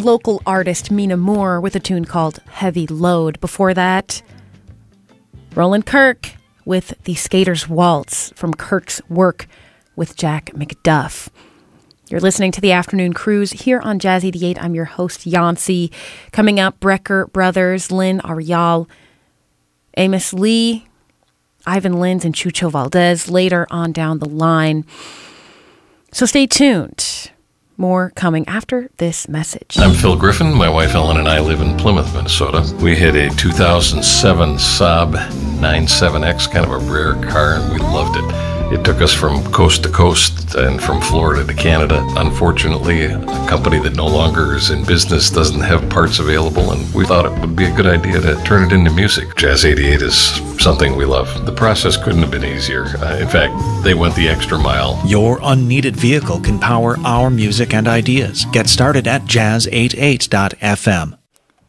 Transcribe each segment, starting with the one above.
local artist Mina Moore with a tune called Heavy Load. Before that, Roland Kirk with The Skater's Waltz from Kirk's work with Jack McDuff. You're listening to The Afternoon Cruise here on Jazz 88. I'm your host, Yancy. Coming up, Brecker Brothers, Lynn Arial, Amos Lee, Ivan Lins, and Chucho Valdez later on down the line. So stay tuned. More coming after this message. I'm Phil Griffin. My wife Ellen and I live in Plymouth, Minnesota. We had a 2007 Saab 97X, kind of a rare car, and we loved it. It took us from coast to coast and from Florida to Canada. Unfortunately, a company that no longer is in business doesn't have parts available, and we thought it would be a good idea to turn it into music. Jazz 88 is something we love. The process couldn't have been easier. In fact, they went the extra mile. Your unneeded vehicle can power our music and ideas. Get started at jazz88.fm.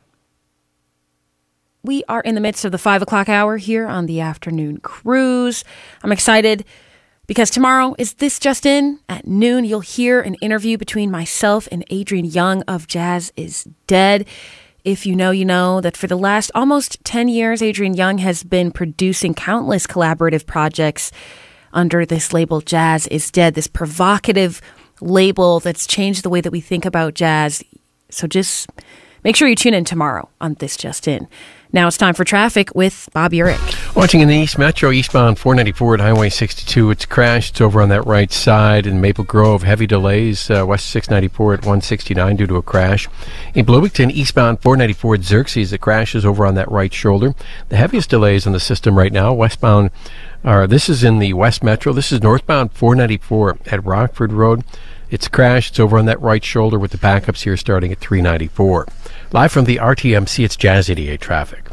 We are in the midst of the 5 o'clock hour here on the Afternoon Cruise. I'm excited because tomorrow is This Just In. At noon, you'll hear an interview between myself and Adrian Young of Jazz is Dead. If you know that for the last almost 10 years, Adrian Young has been producing countless collaborative projects under this label Jazz is Dead, this provocative label that's changed the way that we think about jazz. So just make sure you tune in tomorrow on This Just In. Now it's time for traffic with Bob Urich. Watching in the East Metro, eastbound 494 at Highway 62. It's crashed. It's over on that right side in Maple Grove. Heavy delays west 694 at 169 due to a crash. In Bloomington, eastbound 494 at Xerxes. The crash is over on that right shoulder. The heaviest delays on the system right now, westbound, this is in the West Metro. This is northbound 494 at Rockford Road. It's crashed. It's over on that right shoulder with the backups here starting at 394. Live from the RTMC, it's Jazz 88 traffic.